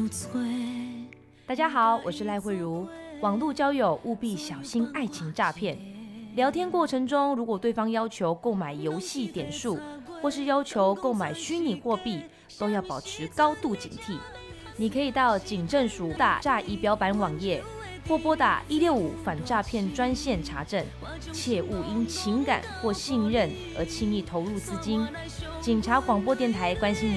大家好，我是赖慧如。网络交友务必小心爱情诈骗。聊天过程中，如果对方要求购买游戏点数，或是要求购买虚拟货币，都要保持高度警惕。你可以到警政署打诈仪表板网页，或拨打165反诈骗专线查证，切勿因情感或信任而轻易投入资金。警察广播电台关心您。